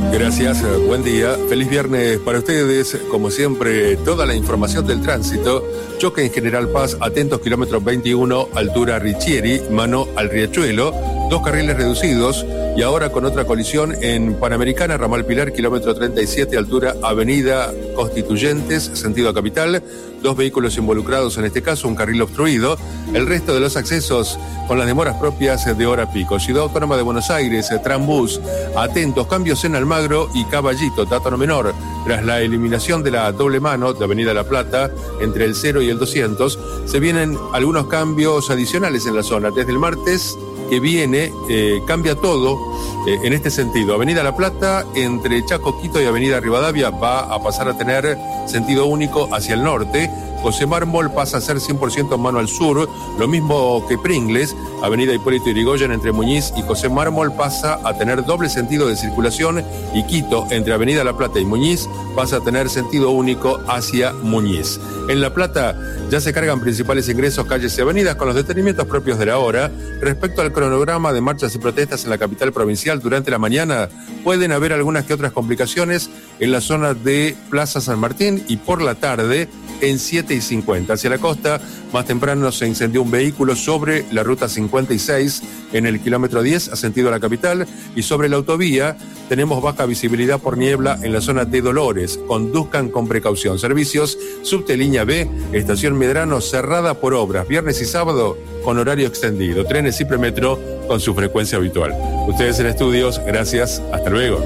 Gracias, buen día. Feliz viernes para ustedes. Como siempre, toda la información del tránsito. Choque en General Paz, atentos, kilómetro 21, altura Richieri, mano al Riachuelo. 2 carriles reducidos. Y ahora con otra colisión en Panamericana, ramal Pilar, kilómetro 37, altura Avenida Constituyentes, sentido capital. 2 vehículos involucrados en este caso, un carril obstruido. El resto de los accesos con las demoras propias de hora pico. Ciudad Autónoma de Buenos Aires, Trambús, atentos, cambios en Almagro y Caballito, dato no menor. Tras la eliminación de la doble mano de Avenida La Plata, entre el 0 y el 200, se vienen algunos cambios adicionales en la zona. Desde el martes que viene cambia todo en este sentido. Avenida La Plata, entre Chaco, Quito y Avenida Rivadavia, va a pasar a tener sentido único hacia el norte. José Mármol pasa a ser 100% mano al sur, lo mismo que Pringles. Avenida Hipólito Yrigoyen entre Muñiz y José Mármol pasa a tener doble sentido de circulación, y Quito entre Avenida La Plata y Muñiz pasa a tener sentido único hacia Muñiz. En La Plata ya se cargan principales ingresos, calles y avenidas con los detenimientos propios de la hora. Respecto al cronograma de marchas y protestas en la capital provincial, durante la mañana pueden haber algunas que otras complicaciones en la zona de Plaza San Martín, y por la tarde en 7:50. Hacia la costa, más temprano se incendió un vehículo sobre la ruta 56 en el kilómetro 10 a sentido a la capital, y sobre la autovía tenemos baja visibilidad por niebla en la zona de Dolores. Conduzcan con precaución. Servicios subte línea B, estación Medrano cerrada por obras, viernes y sábado con horario extendido. Trenes y premetro con su frecuencia habitual. Ustedes en estudios, gracias, hasta luego.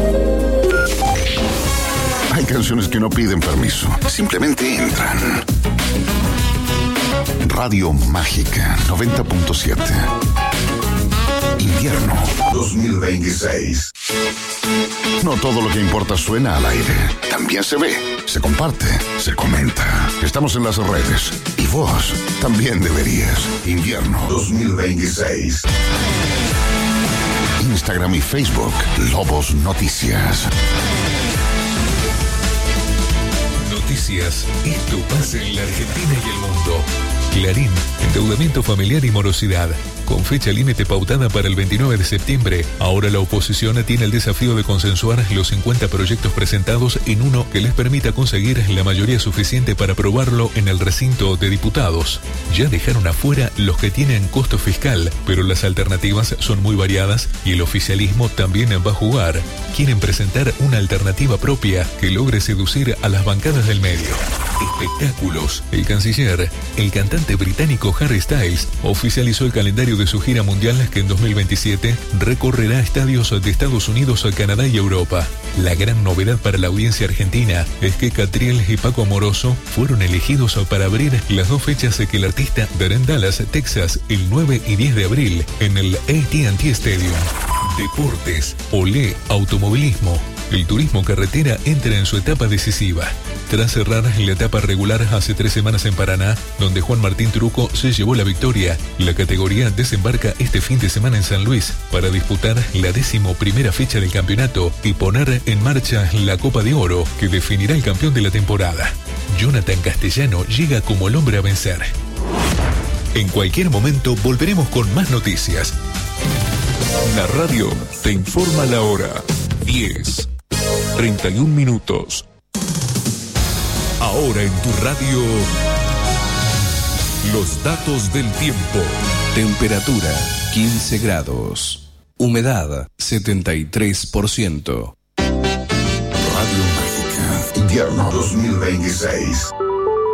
Hay canciones que no piden permiso, simplemente entran. Radio Mágica 90.7. Invierno 2026. No todo lo que importa suena al aire. También se ve, se comparte, se comenta. Estamos en las redes y vos también deberías. Invierno 2026. Instagram y Facebook, Lobos Noticias. Noticias. Esto pasa en la Argentina y el mundo. Clarín, endeudamiento familiar y morosidad. Con fecha límite pautada para el 29 de septiembre, ahora la oposición tiene el desafío de consensuar los 50 proyectos presentados en uno que les permita conseguir la mayoría suficiente para aprobarlo en el recinto de diputados. Ya dejaron afuera los que tienen costo fiscal, pero las alternativas son muy variadas y el oficialismo también va a jugar. Quieren presentar una alternativa propia que logre seducir a las bancadas del medio. Espectáculos. El canciller, el cantante británico Harry Styles, oficializó el calendario de su gira mundial que en 2027 recorrerá estadios de Estados Unidos, Canadá y Europa. La gran novedad para la audiencia argentina es que Catriel y Paco Amoroso fueron elegidos para abrir las 2 fechas que el artista dará en Dallas, Texas, el 9 y 10 de abril en el AT&T Stadium. Deportes. Olé, automovilismo. El turismo carretera entra en su etapa decisiva. Tras cerrar la etapa regular hace 3 semanas en Paraná, donde Juan Martín Truco se llevó la victoria, la categoría desembarca este fin de semana en San Luis para disputar la 11ª fecha del campeonato y poner en marcha la Copa de Oro, que definirá el campeón de la temporada. Jonathan Castellano llega como el hombre a vencer. En cualquier momento volveremos con más noticias. La radio te informa la hora. 10:31 minutos. Ahora en tu radio, los datos del tiempo. Temperatura 15 grados. Humedad 73%. Radio Mágica, invierno 2026.